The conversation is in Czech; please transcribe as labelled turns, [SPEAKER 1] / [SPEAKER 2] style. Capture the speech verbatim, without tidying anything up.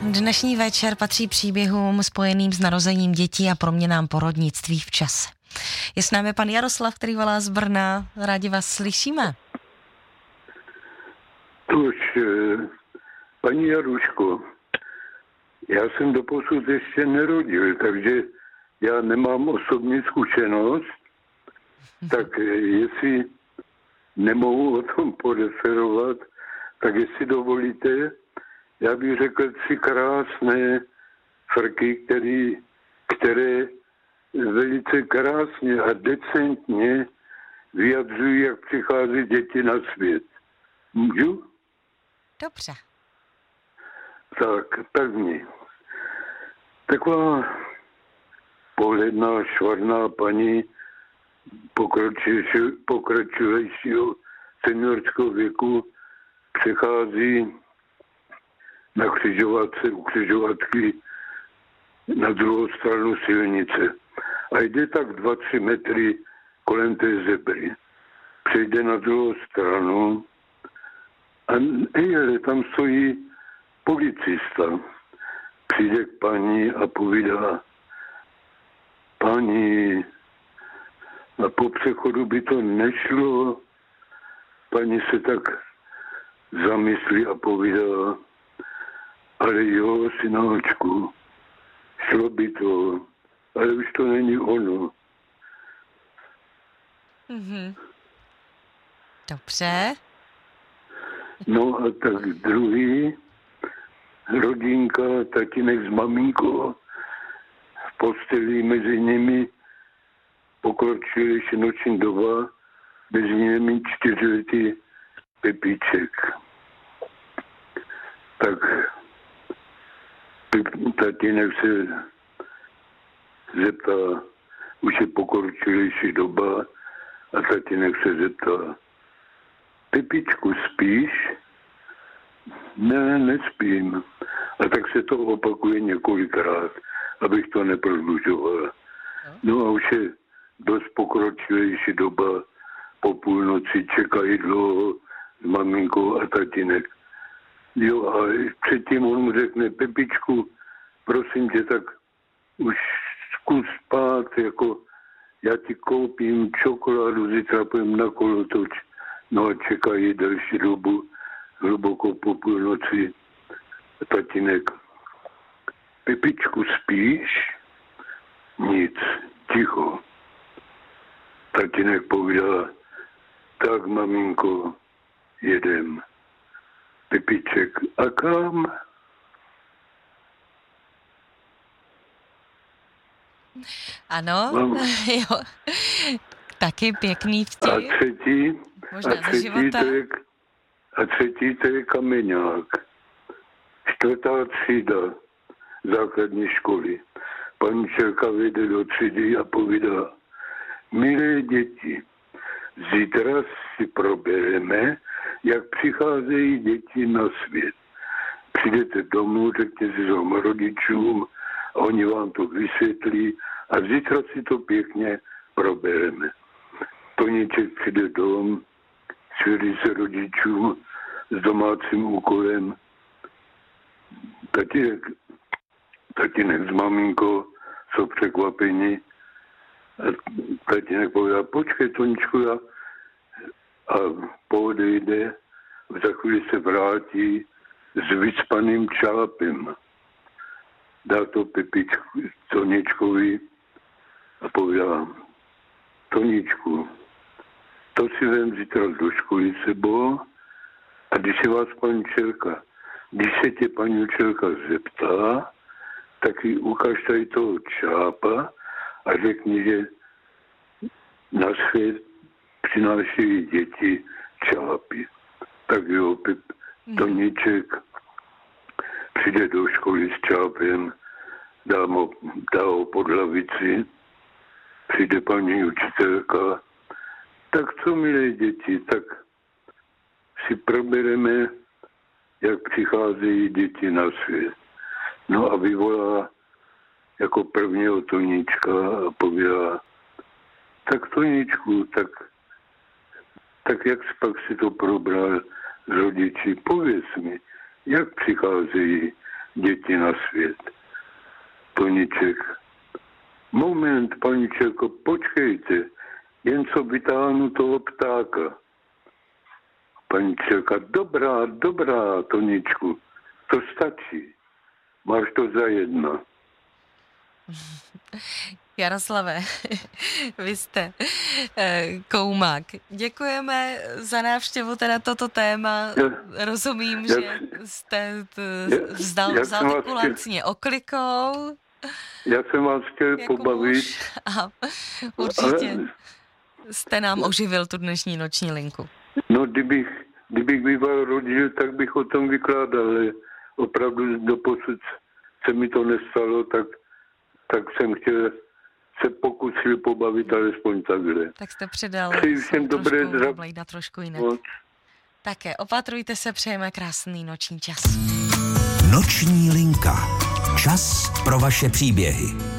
[SPEAKER 1] Dnešní večer patří příběhům spojeným s narozením dětí a proměnám porodnictví v čase. Je s námi pan Jaroslav, který volá z Brna. Rádi vás slyšíme.
[SPEAKER 2] Tož, paní Jaruško, já jsem doposud ještě nerodil, takže já nemám osobní zkušenost, tak jestli nemohu o tom poreferovat, tak jestli dovolíte, já bych řekl tři krásné frky, který, které velice krásně a decentně vyjadřují, jak přichází děti na svět. Můžu?
[SPEAKER 1] Dobře.
[SPEAKER 2] Tak, první. Taková pohledná, švarná paní pokračujícího seniorského věku přechází na křižovatce, u křižovatky na druhou stranu silnice. A jde tak dva, tři metry kolem té zebry. Přejde na druhou stranu a jele, tam stojí policista. Přijde k paní a povídá: paní, a po přechodu by to nešlo. Paní se tak zamyslí a povídá: ale jo, synáčku, šlo by to, ale už to není ono.
[SPEAKER 1] Mm-hmm. Dobře.
[SPEAKER 2] No a tak druhý, rodinka, tatínek s maminkou, v posteli mezi nimi pokročilejší noční doba, mezi nimi čtyřletý Pepíček. Tak tatínek se zeptá, už je pokročilejší doba, a tatínek se zeptá: Pepičku, spíš? Ne, nespím. A tak se to opakuje několikrát, abych to neprodlužoval. No a už je dost pokročilejší doba, po půlnoci čekají dlouho s maminkou a tatínek. Jo, a předtím on mu řekne: Pepičku, prosím tě, tak už zkus spát, jako já ti koupím čokoládu, zítra půjdem na kolotoč. No a čekají další dobu, hluboko po půlnoci. Tatínek: Pepičku, spíš? Nic, ticho. Tatínek povídá: tak, maminko, jedem. Pepíček: a kam?
[SPEAKER 1] Ano, jo. Taky pěkný vtip.
[SPEAKER 2] A třetí,
[SPEAKER 1] Možná
[SPEAKER 2] a třetí, to je, a třetí to je Kameňák. Čtvrtá třída základní školy. Paní Čelka vejde do třídy a povídá: milé děti, zítra si probereme, jak přicházejí děti na svět. Přijdete domů, řekněte si svým rodičům a oni vám to vysvětlí a zítra si to pěkně probereme. Toníček přijde dom, svěří se rodičům s domácím úkolem. Tatínek, tatínek s maminkou jsou překvapení. A tatínek povídá: počkej, Toníčku, já... A poodejde, za chvíli se vrátí s vycpaným čápem. Dá to Pepičku, Toníčkovi a povídá: Toníčku, to si vem zítra do školy sebou, a když se vás paní učitelka, když se tě paní učitelka zeptá, tak jí ukaž tady toho čápa a řekni, že na svět přinášejí děti čápy. Tak jo, Pip, Toníček přijde do školy s čápem, dá, mu, dá ho pod lavici, přijde paní učitelka: tak co, milé děti, tak si probereme, jak přicházejí děti na svět. No a vyvolá jako prvního Toníčka a povídá: tak Toníčku, tak, tak jak jsi pak si to probral s rodiči, pověz mi, jak přicházejí děti na svět. Toniček. Moment, paničeko, počkejte, jen co vytáhnu toho ptáka. Panička, dobrá, dobrá, Toničku, to stačí. Máš to za jedna.
[SPEAKER 1] Jaroslave, vy jste eh, koumák. Děkujeme za návštěvu teda toto téma. Já, Rozumím, já, že jste t, vzdal, vzal tu kulancně oklikou.
[SPEAKER 2] Já jsem vás chtěl
[SPEAKER 1] jako
[SPEAKER 2] pobavit.
[SPEAKER 1] A určitě ale jste nám oživil tu dnešní noční linku.
[SPEAKER 2] No, kdybych, kdybych býval rodil, tak bych o tom vykládal, ale opravdu doposud se mi to nestalo, tak, tak jsem chtěl se pokusil pobavit alespoň takhle.
[SPEAKER 1] Tak jste předal
[SPEAKER 2] všem dobré zdraví.
[SPEAKER 1] Blejda trošku jinak. Také opatrujte se, přejeme krásný noční čas.
[SPEAKER 3] Noční linka. Čas pro vaše příběhy.